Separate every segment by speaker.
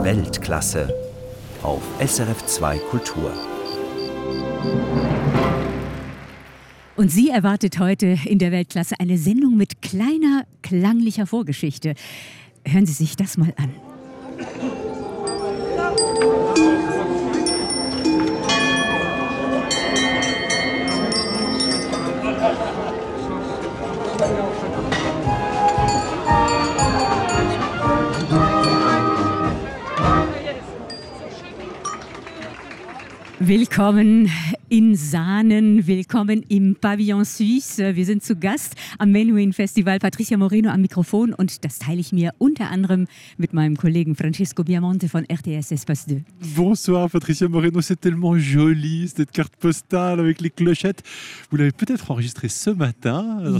Speaker 1: Weltklasse auf SRF 2 Kultur.
Speaker 2: Und Sie erwartet heute in der Weltklasse eine Sendung mit kleiner, klanglicher Vorgeschichte. Hören Sie sich das mal an. Willkommen in Saanen, willkommen im Pavillon Suisse. Wir sind zu Gast am Menuhin Festival. Patricia Moreno am Mikrofon und das teile ich mir unter anderem mit meinem Kollegen Francesco Biamonte von RTS Espace 2.
Speaker 3: Bonsoir Patricia Moreno, c'est tellement joli cette carte postale avec les clochettes. Vous l'avez peut-être enregistrée ce matin dans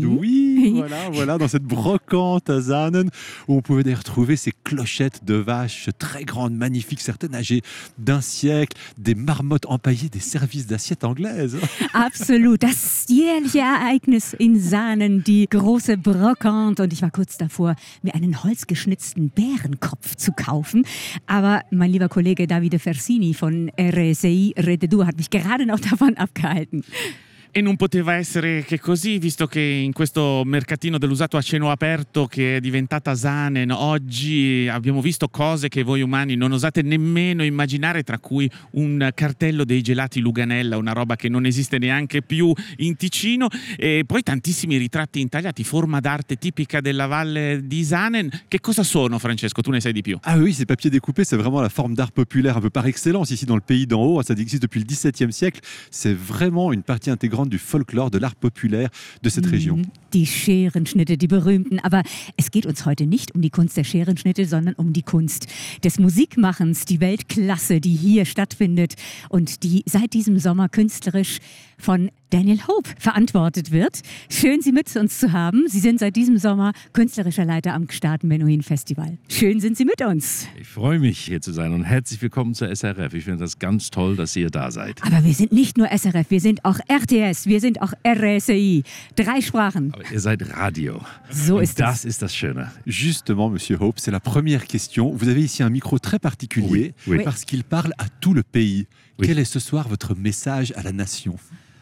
Speaker 3: dans cette brocante à Saanen où on pouvait d'ailleurs trouver ces clochettes de vaches très grandes, magnifiques, certaines âgées d'un siècle, des marmottes empaillées, des services d'assiettes anglaises.
Speaker 2: Absolut, das jährliche Ereignis in Saanen, die große Brocante. Und ich war kurz davor, mir einen holzgeschnitzten Bärenkopf zu kaufen. Aber mein lieber Kollege Davide Fersini von RSI Rete 2 hat mich gerade noch davon abgehalten.
Speaker 4: E non poteva essere che così, visto che in questo mercatino dell'usato a cielo aperto che è diventata Saanen, oggi abbiamo visto cose che voi umani non osate nemmeno immaginare, tra cui un cartello dei gelati Luganella, una roba che non esiste neanche più in Ticino, e poi tantissimi ritratti intagliati, forma d'arte tipica della valle di Saanen. Che cosa sono, Francesco? Tu ne sai di più.
Speaker 3: Ah oui, ces papiers découpés, c'est vraiment la forme d'art populaire un peu par excellence ici dans le pays d'en haut. Ça existe depuis le XVIIe siècle. C'est vraiment une partie intégrante du Folklore, de l'art populaire de cette Region.
Speaker 2: Die Scherenschnitte, die berühmten. Aber es geht uns heute nicht um die Kunst der Scherenschnitte, sondern um die Kunst des Musikmachens, die Weltklasse, die hier stattfindet und die seit diesem Sommer künstlerisch von Daniel Hope verantwortet wird. Schön, Sie mit uns zu haben. Sie sind seit diesem Sommer künstlerischer Leiter am Gstaad Menuhin Festival. Schön, sind Sie mit uns.
Speaker 5: Ich freue mich, hier zu sein und herzlich willkommen zur SRF. Ich finde das ganz toll, dass ihr da seid.
Speaker 2: Aber wir sind nicht nur SRF, wir sind auch RTS, wir sind auch RSI. 3 Sprachen.
Speaker 5: Aber ihr seid Radio.
Speaker 2: So
Speaker 5: und
Speaker 2: ist
Speaker 5: das ist das Schöne.
Speaker 3: Justement, Monsieur Hope, c'est la première question. Vous avez ici un micro très particulier parce qu'il parle à tout le pays. Oui. Quel est ce soir votre message à la nation?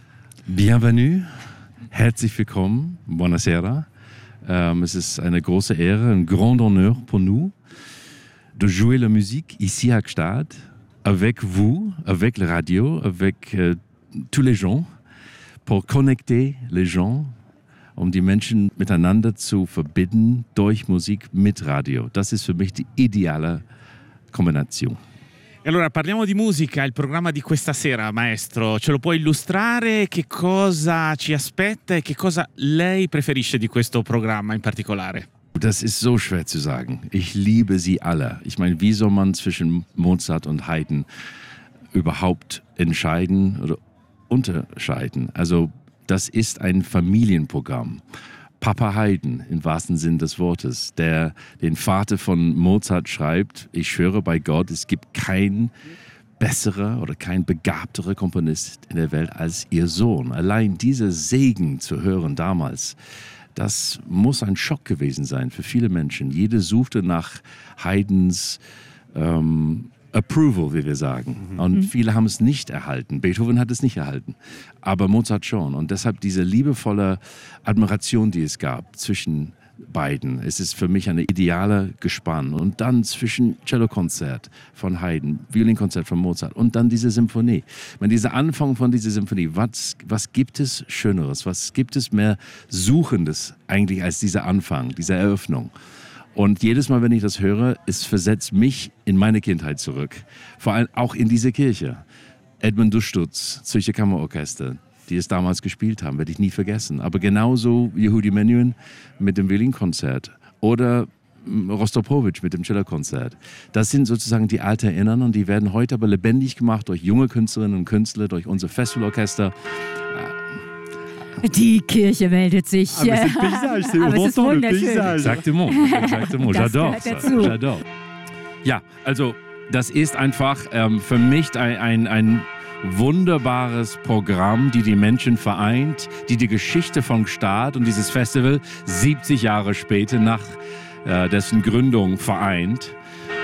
Speaker 5: Bienvenue, herzlich willkommen, buonasera. Es ist eine große Ehre, un grand honneur pour nous de jouer la musique ici à Gstaad avec vous, avec le radio, avec tous les gens, pour connecter les gens, um die Menschen miteinander zu verbinden durch Musik mit Radio. Das ist für mich die ideale Kombination.
Speaker 4: E allora parliamo di musica, il programma di questa sera, maestro. Ce lo può illustrare? Che cosa ci aspetta e che cosa lei preferisce di questo programma in particolare?
Speaker 5: Das ist so schwer zu sagen. Ich liebe sie alle. Ich meine, wie soll man zwischen Mozart und Haydn überhaupt entscheiden oder unterscheiden? Also das ist ein Familienprogramm. Papa Haydn, im wahrsten Sinn des Wortes, der den Vater von Mozart schreibt, ich schwöre bei Gott, es gibt kein besserer oder kein begabterer Komponist in der Welt als ihr Sohn. Allein dieser Segen zu hören damals, das muss ein Schock gewesen sein für viele Menschen. Jeder suchte nach Haydns Approval, wie wir sagen. Und viele haben es nicht erhalten. Beethoven hat es nicht erhalten, aber Mozart schon. Und deshalb diese liebevolle Admiration, die es gab zwischen beiden. Es ist für mich eine ideale Gespann. Und dann zwischen Cellokonzert von Haydn, Violinkonzert von Mozart und dann diese Symphonie. Wenn dieser Anfang von dieser Symphonie, was gibt es Schöneres, was gibt es mehr Suchendes eigentlich als dieser Anfang, diese Eröffnung? Und jedes Mal, wenn ich das höre, es versetzt mich in meine Kindheit zurück. Vor allem auch in diese Kirche. Edmund Dustutz, Zürcher Kammerorchester, die es damals gespielt haben, werde ich nie vergessen. Aber genauso Yehudi Menuhin mit dem Violinkonzert oder Rostropowitsch mit dem Cellokonzert. Das sind sozusagen die alten Erinnerungen und die werden heute aber lebendig gemacht durch junge Künstlerinnen und Künstler, durch unser Festivalorchester.
Speaker 2: Die Kirche meldet sich.
Speaker 3: Ah, c'est le paysage, c'est on entend le paysage.
Speaker 5: Exactement. J'adore. Ja, also das ist einfach für mich ein wunderbares Programm, die Menschen vereint, die Geschichte von Gstaad und dieses Festival 70 Jahre später nach dessen Gründung vereint.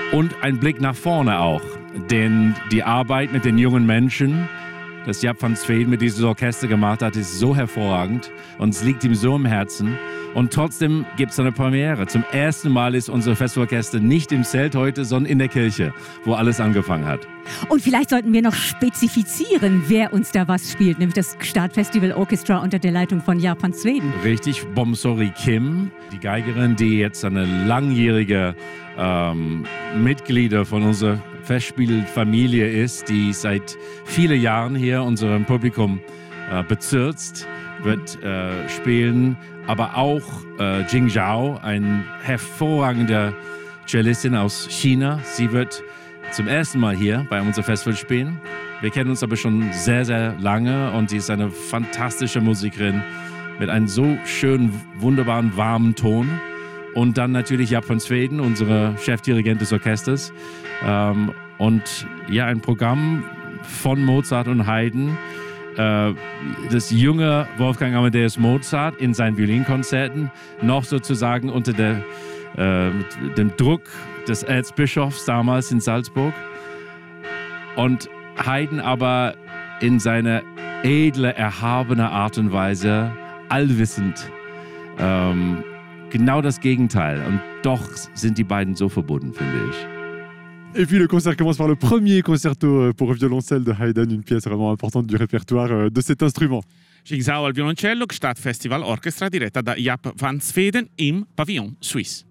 Speaker 5: Und ein Blick nach vorne auch, denn die Arbeit mit den jungen Menschen, das Jaap van Zweden mit diesem Orchester gemacht hat, ist so hervorragend und es liegt ihm so im Herzen. Und trotzdem gibt es eine Premiere. Zum ersten Mal ist unser Festivalorchester nicht im Zelt heute, sondern in der Kirche, wo alles angefangen hat.
Speaker 2: Und vielleicht sollten wir noch spezifizieren, wer uns da was spielt, nämlich das Startfestival Orchestra unter der Leitung von Jaap van Zweden.
Speaker 5: Richtig, Bomsori Kim, die Geigerin, die jetzt eine langjährige Mitglieder von unserer Festspielfamilie ist, die seit vielen Jahren hier unserem Publikum bezirzt, wird spielen. Aber auch Jing Zhao, ein hervorragender Cellistin aus China. Sie wird zum ersten Mal hier bei unserem Festival spielen. Wir kennen uns aber schon sehr, sehr lange und sie ist eine fantastische Musikerin mit einem so schönen, wunderbaren, warmen Ton. Und dann natürlich Jaap van Zweden, unser Chefdirigent des Orchesters. Und ja, ein Programm von Mozart und Haydn. Das junge Wolfgang Amadeus Mozart in seinen Violinkonzerten noch sozusagen unter dem Druck des Erzbischofs damals in Salzburg und Haydn aber in seiner edle, erhabene Art und Weise, allwissend, genau das Gegenteil und doch sind die beiden so verbunden, finde ich.
Speaker 3: Et puis le concert commence par le premier concerto pour violoncelle de Haydn, une pièce vraiment importante du répertoire de cet instrument.
Speaker 4: Jing Zhao al violoncello, Stadtfestival Orchestra diretta da Jaap van Zweden im Pavillon Suisse.